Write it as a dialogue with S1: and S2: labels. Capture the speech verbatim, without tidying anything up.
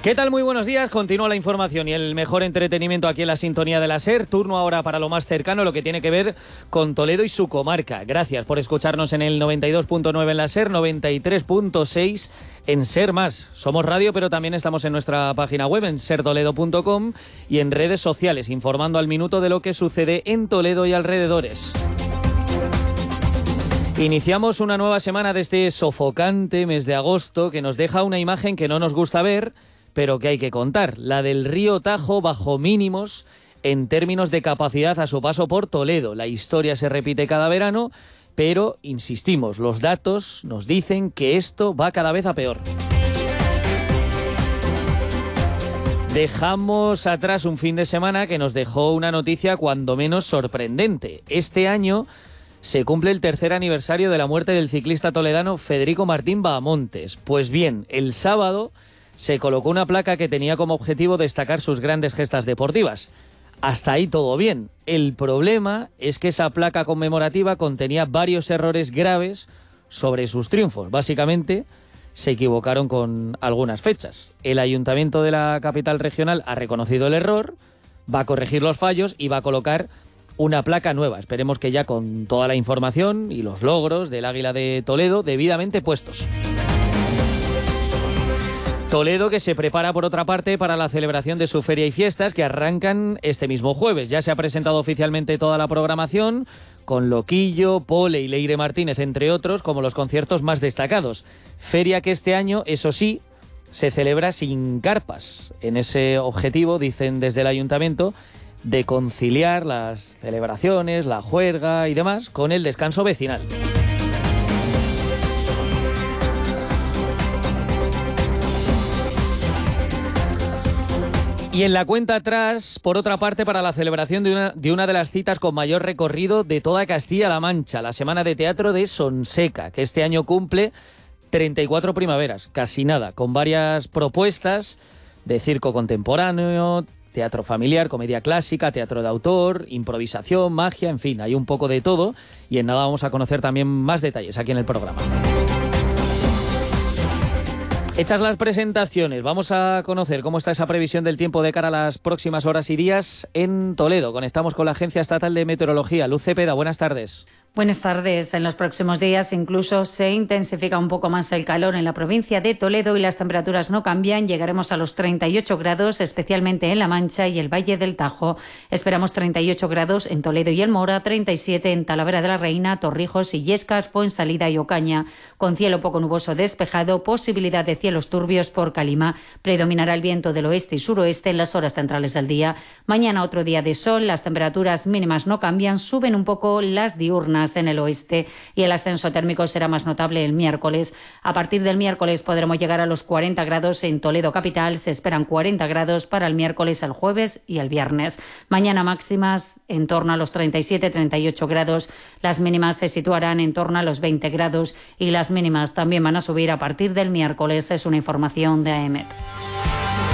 S1: ¿Qué tal? Muy buenos días. Continúa la información y el mejor entretenimiento aquí en la sintonía de la SER. Turno ahora para lo más cercano, lo que tiene que ver con Toledo y su comarca. Gracias por escucharnos en el noventa y dos punto nueve en la SER, noventa y tres punto seis en SER Más. Somos radio, pero también estamos en nuestra página web en ser toledo punto com y en redes sociales, informando al minuto de lo que sucede en Toledo y alrededores. Iniciamos una nueva semana de este sofocante mes de agosto que nos deja una imagen que no nos gusta ver, pero que hay que contar, la del río Tajo bajo mínimos en términos de capacidad a su paso por Toledo. La historia se repite cada verano, pero insistimos, los datos nos dicen que esto va cada vez a peor. Dejamos atrás un fin de semana que nos dejó una noticia cuando menos sorprendente. Este año se cumple el tercer aniversario de la muerte del ciclista toledano Federico Martín Bahamontes. Pues bien, el sábado se colocó una placa que tenía como objetivo destacar sus grandes gestas deportivas. Hasta ahí todo bien. El problema es que esa placa conmemorativa contenía varios errores graves sobre sus triunfos. Básicamente, se equivocaron con algunas fechas. El Ayuntamiento de la capital regional ha reconocido el error, va a corregir los fallos y va a colocar una placa nueva. Esperemos que ya con toda la información y los logros del Águila de Toledo debidamente puestos. Toledo, que se prepara por otra parte para la celebración de su feria y fiestas que arrancan este mismo jueves. Ya se ha presentado oficialmente toda la programación con Loquillo, Pole y Leire Martínez, entre otros, como los conciertos más destacados. Feria que este año, eso sí, se celebra sin carpas. En ese objetivo, dicen desde el ayuntamiento, de conciliar las celebraciones, la juerga y demás con el descanso vecinal. Y en la cuenta atrás, por otra parte, para la celebración de una, de una de las citas con mayor recorrido de toda Castilla-La Mancha, la Semana de Teatro de Sonseca, que este año cumple treinta y cuatro primaveras, casi nada, con varias propuestas de circo contemporáneo, teatro familiar, comedia clásica, teatro de autor, improvisación, magia, en fin, hay un poco de todo y en nada vamos a conocer también más detalles aquí en el programa. Hechas las presentaciones, vamos a conocer cómo está esa previsión del tiempo de cara a las próximas horas y días en Toledo. Conectamos con la Agencia Estatal de Meteorología. Luz Cepeda, buenas tardes.
S2: Buenas tardes. En los próximos días incluso se intensifica un poco más el calor en la provincia de Toledo y las temperaturas no cambian. Llegaremos a los treinta y ocho grados, especialmente en La Mancha y el Valle del Tajo. Esperamos treinta y ocho grados en Toledo y El Mora, treinta y siete en Talavera de la Reina, Torrijos, Illescas, Fuensalida y Ocaña. Con cielo poco nuboso despejado, posibilidad de cielos turbios por Calima. Predominará el viento del oeste y suroeste en las horas centrales del día. Mañana otro día de sol, las temperaturas mínimas no cambian, suben un poco las diurnas en el oeste y el ascenso térmico será más notable el miércoles. A partir del miércoles podremos llegar a los cuarenta grados en Toledo capital. Se esperan cuarenta grados para el miércoles, el jueves y el viernes. Mañana máximas en torno a los treinta y siete a treinta y ocho grados. Las mínimas se situarán en torno a los veinte grados y las mínimas también van a subir a partir del miércoles. Es una información de A E M E T.